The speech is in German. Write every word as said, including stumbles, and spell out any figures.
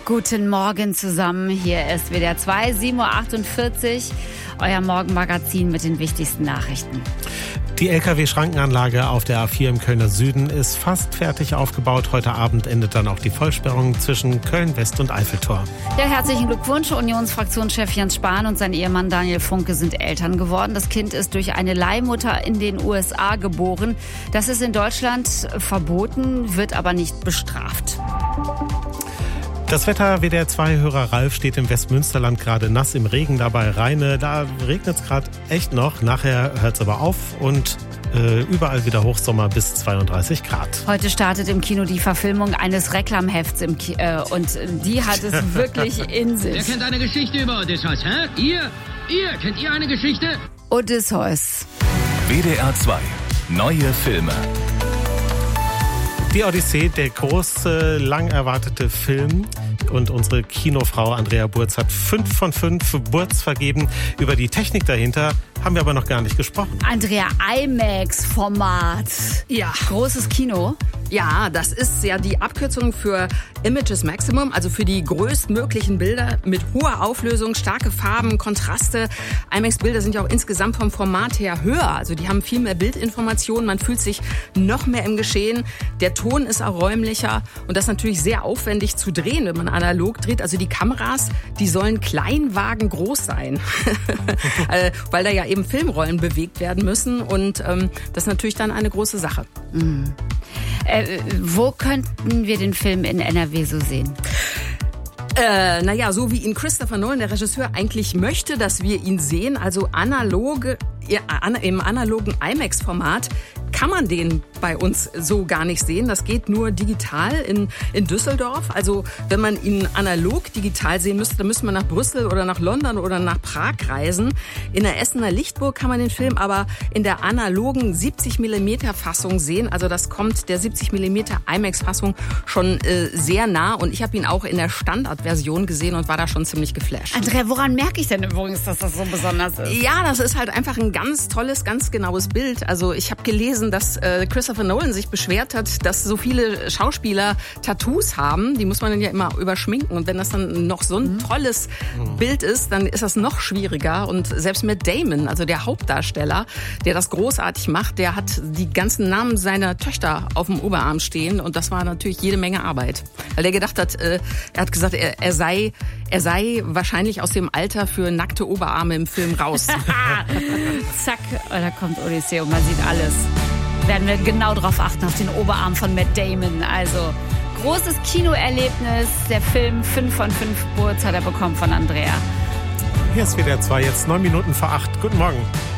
Guten Morgen zusammen, hier ist W D R zwei, sieben Uhr achtundvierzig, euer Morgenmagazin mit den wichtigsten Nachrichten. Die L K W-Schrankenanlage auf der A vier im Kölner Süden ist fast fertig aufgebaut. Heute Abend endet dann auch die Vollsperrung zwischen Köln-West und Eiffeltor. Ja, herzlichen Glückwunsch. Unionsfraktionschef Jens Spahn und sein Ehemann Daniel Funke sind Eltern geworden. Das Kind ist durch eine Leihmutter in den U S A geboren. Das ist in Deutschland verboten, wird aber nicht bestraft. Das Wetter, W D R zwei-Hörer Ralf steht im Westmünsterland gerade nass im Regen dabei Rheine. Da regnet es gerade echt noch. Nachher hört es aber auf und äh, überall wieder Hochsommer bis zweiunddreißig Grad. Heute startet im Kino die Verfilmung eines Reklamhefts im Ki- äh, und die hat es wirklich in sich. Wer kennt eine Geschichte über Odysseus, hä? Ihr? Ihr? Kennt ihr eine Geschichte? Odysseus. W D R zwei. Neue Filme. Die Odyssee, der große, lang erwartete Film. Und unsere Kinofrau Andrea Burz hat fünf von fünf Burz vergeben. Über die Technik dahinter haben wir aber noch gar nicht gesprochen. Andrea, IMAX-Format. Ja. Großes Kino. Ja, das ist ja die Abkürzung für Images Maximum, also für die größtmöglichen Bilder mit hoher Auflösung, starke Farben, Kontraste. IMAX-Bilder sind ja auch insgesamt vom Format her höher, also die haben viel mehr Bildinformationen, man fühlt sich noch mehr im Geschehen. Der Ton ist auch räumlicher und das ist natürlich sehr aufwendig zu drehen, wenn man analog dreht. Also die Kameras, die sollen Kleinwagen groß sein, weil da ja eben Filmrollen bewegt werden müssen und ähm, das ist natürlich dann eine große Sache. Mhm. Äh, wo könnten wir den Film in N R W so sehen? Äh, naja, so wie ihn Christopher Nolan, der Regisseur, eigentlich möchte, dass wir ihn sehen, also analoge, ja, an, im analogen IMAX-Format, kann man den bei uns so gar nicht sehen. Das geht nur digital in, in Düsseldorf. Also wenn man ihn analog digital sehen müsste, dann müsste man nach Brüssel oder nach London oder nach Prag reisen. In der Essener Lichtburg kann man den Film aber in der analogen siebzig Millimeter Fassung sehen. Also das kommt der siebzig Millimeter IMAX-Fassung schon äh, sehr nah. Und ich habe ihn auch in der Standardversion gesehen und war da schon ziemlich geflasht. Andrea, woran merke ich denn übrigens, dass das so besonders ist? Ja, das ist halt einfach ein ganz tolles, ganz genaues Bild. Also ich habe gelesen, dass äh, Christopher Nolan sich beschwert hat, dass so viele Schauspieler Tattoos haben. Die muss man dann ja immer überschminken. Und wenn das dann noch so ein mhm. tolles mhm. Bild ist, dann ist das noch schwieriger. Und selbst Matt Damon, also der Hauptdarsteller, der das großartig macht, der hat die ganzen Namen seiner Töchter auf dem Oberarm stehen. Und das war natürlich jede Menge Arbeit. Weil er gedacht hat, äh, er hat gesagt, er, er sei, er sei wahrscheinlich aus dem Alter für nackte Oberarme im Film raus. Zack, da kommt Odyssee und man sieht alles. Werden wir genau drauf achten, auf den Oberarm von Matt Damon. Also, großes Kinoerlebnis. Der Film fünf von fünf Burz hat er bekommen von Andrea. Hier ist W D R zwei, jetzt neun Minuten vor acht. Guten Morgen.